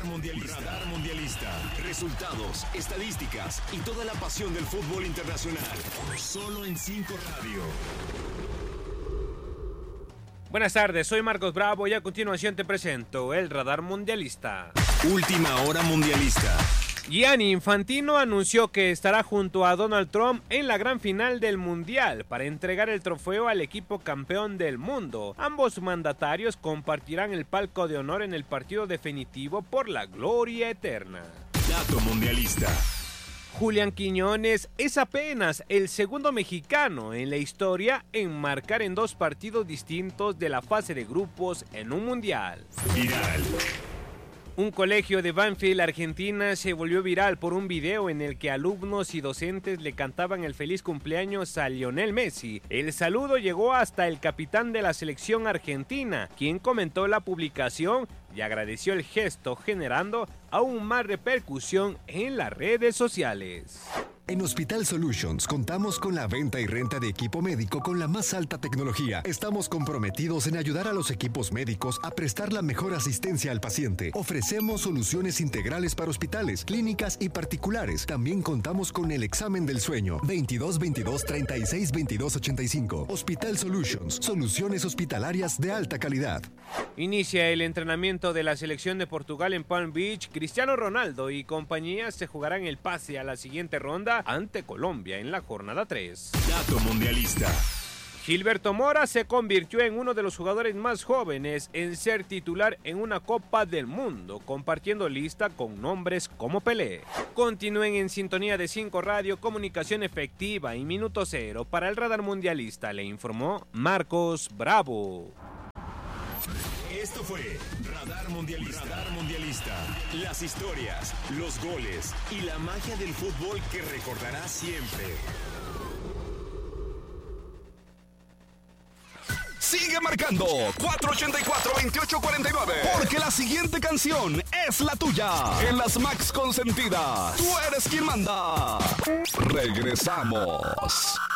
Radar Mundialista. Resultados, estadísticas y toda la pasión del fútbol internacional. Solo en 5 Radio. Buenas tardes, soy Marcos Bravo y a continuación te presento el Radar Mundialista. Última hora mundialista. Gianni Infantino anunció que estará junto a Donald Trump en la gran final del Mundial para entregar el trofeo al equipo campeón del mundo. Ambos mandatarios compartirán el palco de honor en el partido definitivo por la gloria eterna. Dato mundialista. Julián Quiñones es apenas el segundo mexicano en la historia en marcar en 2 partidos distintos de la fase de grupos en un mundial. Viral. Un colegio de Banfield, Argentina, se volvió viral por un video en el que alumnos y docentes le cantaban el feliz cumpleaños a Lionel Messi. El saludo llegó hasta el capitán de la selección argentina, quien comentó la publicación y agradeció el gesto, generando aún más repercusión en las redes sociales. En Hospital Solutions contamos con la venta y renta de equipo médico con la más alta tecnología. Estamos comprometidos en ayudar a los equipos médicos a prestar la mejor asistencia al paciente. Ofrecemos soluciones integrales para hospitales, clínicas y particulares. También contamos con el examen del sueño. 22 22 36 22 85. Hospital Solutions, soluciones hospitalarias de alta calidad. Inicia el entrenamiento de la selección de Portugal en Palm Beach. Cristiano Ronaldo y compañía se jugarán el pase a la siguiente ronda ante Colombia en la jornada 3. Dato mundialista. Gilberto Mora se convirtió en uno de los jugadores más jóvenes en ser titular en una Copa del Mundo, compartiendo lista con nombres como Pelé. Continúen en sintonía de 5 Radio, comunicación efectiva y minuto cero. Para el Radar Mundialista le informó Marcos Bravo. Esto fue Radar Mundialista. Radar Mundialista. Las historias, los goles y la magia del fútbol que recordarás siempre. Sigue marcando 484-2849 porque la siguiente canción es la tuya. En las Max Consentidas, tú eres quien manda. Regresamos.